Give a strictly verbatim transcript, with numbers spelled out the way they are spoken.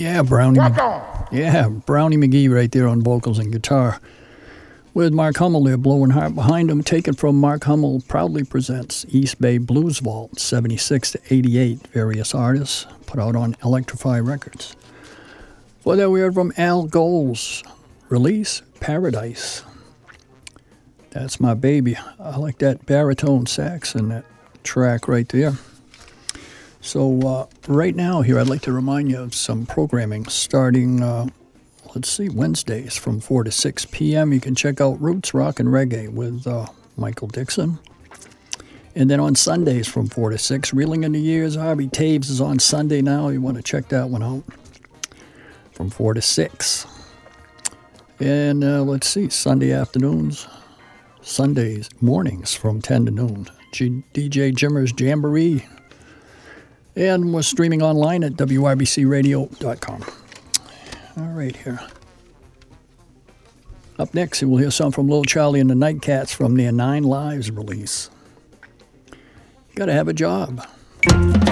Yeah, Brownie. Rock on. Yeah, Brownie McGee right there on vocals and guitar. With Mark Hummel there, blowing hard behind him. Taken from Mark Hummel, proudly presents East Bay Blues Vault, seventy-six to eighty-eight. Various artists put out on Electrify Records. Well, then we heard from Al Gold's release, Paradise. That's my baby. I like that baritone sax in that track right there. So uh, right now here, I'd like to remind you of some programming starting, uh, let's see, Wednesdays from four to six p.m. You can check out Roots, Rock, and Reggae with uh, Michael Dixon. And then on Sundays from four to six, Reeling in the Years, Harvey Taves is on Sunday now. You want to check that one out from four to six. And uh, let's see, Sunday afternoons, Sundays mornings from ten to noon. G- D J Jimmer's Jamboree. And we're streaming online at W R B C radio dot com. All right, here. Up next, we'll hear some from Lil Charlie and the Nightcats from their Nine Lives release. Gotta have a job.